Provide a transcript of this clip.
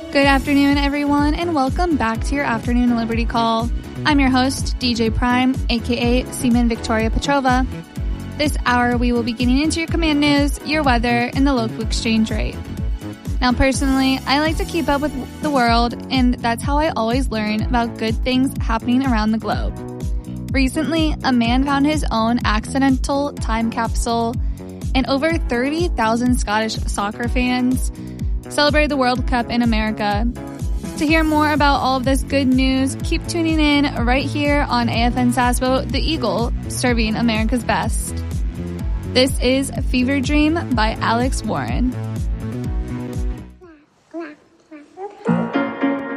Good afternoon, everyone, and welcome back to your Afternoon Liberty Call. I'm your host, DJ Prime, aka Seaman Victoria Petrova. This hour, we will be getting into your command news, your weather, and the local exchange rate. Now, personally, I like to keep up with the world, and that's how I always learn about good things happening around the globe. Recently, a man found his own accidental time capsule, and over 30,000 Scottish soccer fans celebrated the World Cup in America. To hear more about all of this good news, keep tuning in right here on AFN Sasbo, the Eagle, serving America's best. This is Fever Dream by Alex Warren.